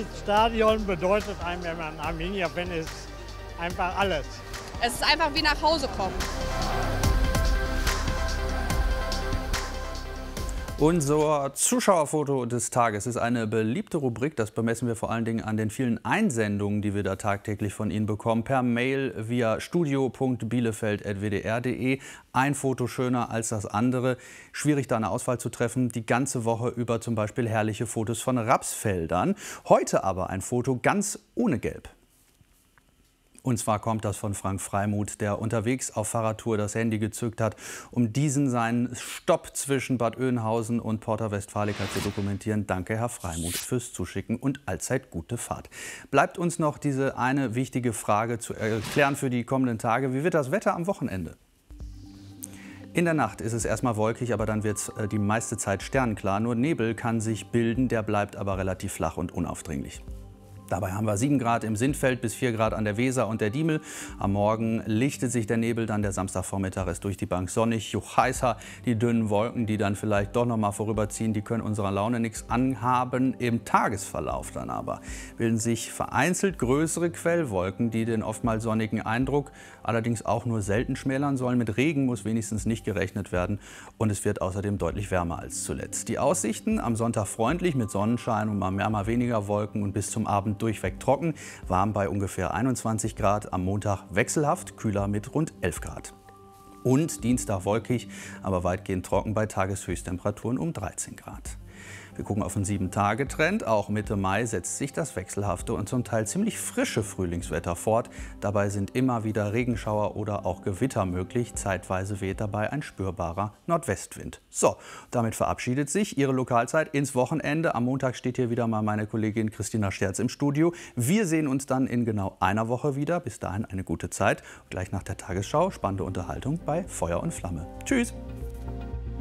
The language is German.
Stadion bedeutet einem, wenn man Arminia-Fan ist, einfach alles. Es ist einfach wie nach Hause kommen. Unser Zuschauerfoto des Tages ist eine beliebte Rubrik. Das bemessen wir vor allen Dingen an den vielen Einsendungen, die wir da tagtäglich von Ihnen bekommen. Per Mail via studio.bielefeld@wdr.de. Ein Foto schöner als das andere. Schwierig, da eine Auswahl zu treffen. Die ganze Woche über zum Beispiel herrliche Fotos von Rapsfeldern. Heute aber ein Foto ganz ohne Gelb. Und zwar kommt das von Frank Freimuth, der unterwegs auf Fahrradtour das Handy gezückt hat, um diesen seinen Stopp zwischen Bad Oeynhausen und Porta Westfalica zu dokumentieren. Danke, Herr Freimuth, fürs Zuschicken und allzeit gute Fahrt. Bleibt uns noch diese eine wichtige Frage zu erklären für die kommenden Tage. Wie wird das Wetter am Wochenende? In der Nacht ist es erstmal wolkig, aber dann wird es die meiste Zeit sternenklar. Nur Nebel kann sich bilden, der bleibt aber relativ flach und unaufdringlich. Dabei haben wir 7 Grad im Sinnfeld bis 4 Grad an der Weser und der Diemel. Am Morgen lichtet sich der Nebel, dann der Samstagvormittag ist durch die Bank sonnig, juch heißer. Die dünnen Wolken, die dann vielleicht doch noch mal vorüberziehen, die können unserer Laune nichts anhaben. Im Tagesverlauf dann aber bilden sich vereinzelt größere Quellwolken, die den oftmals sonnigen Eindruck allerdings auch nur selten schmälern sollen. Mit Regen muss wenigstens nicht gerechnet werden und es wird außerdem deutlich wärmer als zuletzt. Die Aussichten am Sonntag freundlich mit Sonnenschein und mal mehr, mal weniger Wolken und bis zum Abend durchweg trocken, warm bei ungefähr 21 Grad, am Montag wechselhaft, kühler mit rund 11 Grad. Und Dienstag wolkig, aber weitgehend trocken bei Tageshöchsttemperaturen um 13 Grad. Wir gucken auf einen 7-Tage-Trend. Auch Mitte Mai setzt sich das wechselhafte und zum Teil ziemlich frische Frühlingswetter fort. Dabei sind immer wieder Regenschauer oder auch Gewitter möglich. Zeitweise weht dabei ein spürbarer Nordwestwind. So, damit verabschiedet sich Ihre Lokalzeit ins Wochenende. Am Montag steht hier wieder mal meine Kollegin Christina Sterz im Studio. Wir sehen uns dann in genau einer Woche wieder. Bis dahin eine gute Zeit. Gleich nach der Tagesschau spannende Unterhaltung bei Feuer und Flamme. Tschüss!